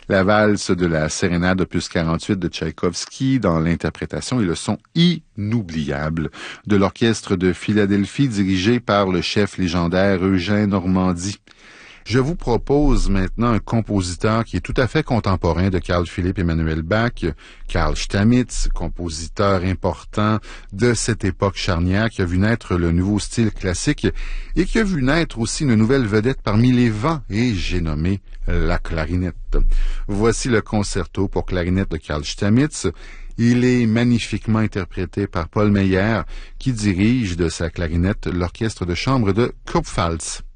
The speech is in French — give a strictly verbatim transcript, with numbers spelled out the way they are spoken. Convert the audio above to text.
La valse de la Sérénade opus quarante-huit de Tchaïkovski dans l'interprétation et le son inoubliable de l'orchestre de Philadelphie dirigé par le chef légendaire Eugène Ormandy. Je vous propose maintenant un compositeur qui est tout à fait contemporain de Carl Philipp Emanuel Bach, Carl Stamitz, compositeur important de cette époque charnière qui a vu naître le nouveau style classique et qui a vu naître aussi une nouvelle vedette parmi les vents, et j'ai nommé la clarinette. Voici le concerto pour clarinette de Carl Stamitz. Il est magnifiquement interprété par Paul Meyer qui dirige de sa clarinette l'orchestre de chambre de Kurpfalz.